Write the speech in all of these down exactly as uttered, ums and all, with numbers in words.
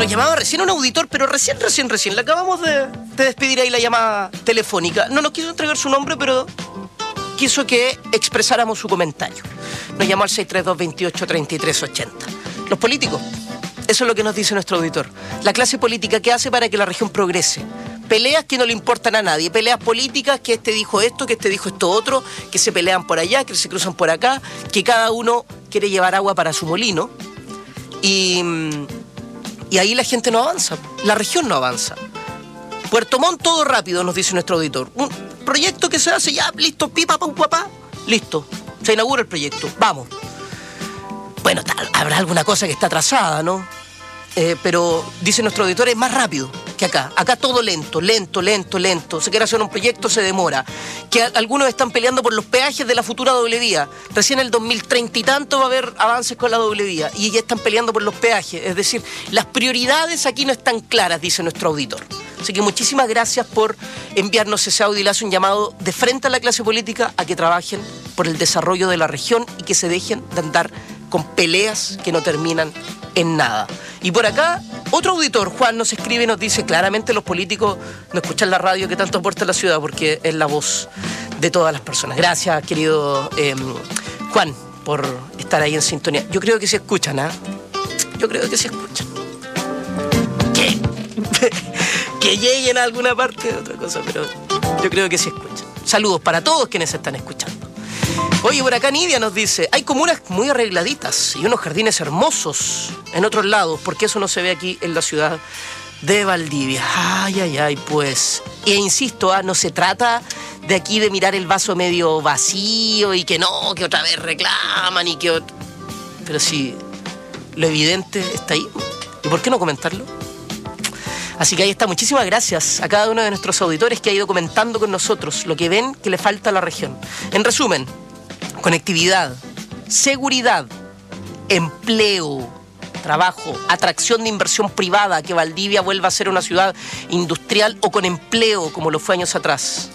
Nos llamaba recién un auditor, pero recién, recién, recién. Le acabamos de, de despedir ahí la llamada telefónica. No nos quiso entregar su nombre, pero quiso que expresáramos su comentario. Nos llamó al seis tres dos, veintiocho, treinta y tres ochenta. Los políticos, eso es lo que nos dice nuestro auditor. La clase política, ¿qué hace para que la región progrese? Peleas que no le importan a nadie, peleas políticas, que este dijo esto, que este dijo esto otro, que se pelean por allá, que se cruzan por acá, que cada uno quiere llevar agua para su molino. Y, y ahí la gente no avanza, la región no avanza. Puerto Montt, todo rápido, nos dice nuestro auditor. Un proyecto que se hace ya, listo, pipa, pum, papá, listo. Se inaugura el proyecto, vamos. Bueno, tal, habrá alguna cosa que está atrasada, ¿no? Eh, pero, dice nuestro auditor, es más rápido que acá. Acá todo lento, lento, lento, lento. Se quiere hacer un proyecto, se demora. Que a, algunos están peleando por los peajes de la futura doble vía. Recién en el dos mil treinta y tanto va a haber avances con la doble vía. Y ya están peleando por los peajes. Es decir, las prioridades aquí no están claras, dice nuestro auditor. Así que muchísimas gracias por enviarnos ese audio y le hace un llamado de frente a la clase política a que trabajen por el desarrollo de la región y que se dejen de andar con peleas que no terminan en nada. Y por acá, otro auditor, Juan, nos escribe y nos dice, claramente los políticos no escuchan la radio que tanto aporta a la ciudad porque es la voz de todas las personas. Gracias, querido eh, Juan, por estar ahí en sintonía. Yo creo que se escuchan, ¿ah? ¿eh? Yo creo que se escuchan. ¿Qué? Que lleguen a alguna parte de otra cosa, pero yo creo que se escuchan. Saludos para todos quienes están escuchando. Oye, por acá Nidia nos dice, hay comunas muy arregladitas y unos jardines hermosos en otros lados, porque eso no se ve aquí en la ciudad de Valdivia. Ay, ay, ay, pues. E insisto, ¿ah? No se trata de aquí de mirar el vaso medio vacío y que no, que otra vez reclaman y que... Ot... Pero sí, lo evidente está ahí. ¿Y por qué no comentarlo? Así que ahí está, muchísimas gracias a cada uno de nuestros auditores que ha ido comentando con nosotros lo que ven que le falta a la región. En resumen, conectividad, seguridad, empleo, trabajo, atracción de inversión privada, que Valdivia vuelva a ser una ciudad industrial o con empleo como lo fue años atrás.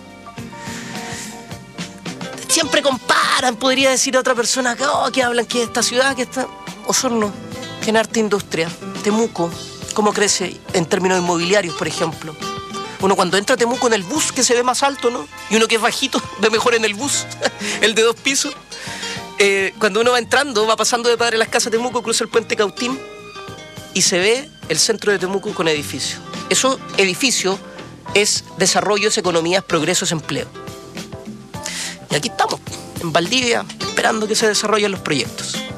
Siempre comparan, podría decir a otra persona que, oh, que hablan que esta ciudad, que esta... Osorno, que en arte industria, Temuco, cómo crece en términos inmobiliarios, por ejemplo. Uno cuando entra a Temuco en el bus, que se ve más alto, ¿no? Y uno que es bajito, ve mejor en el bus, el de dos pisos. Eh, cuando uno va entrando, va pasando de Padre Las Casas a Temuco, cruza el puente Cautín y se ve el centro de Temuco con edificios. Eso, edificio, es desarrollo, es economía, es progreso, es empleo. Y aquí estamos, en Valdivia, esperando que se desarrollen los proyectos.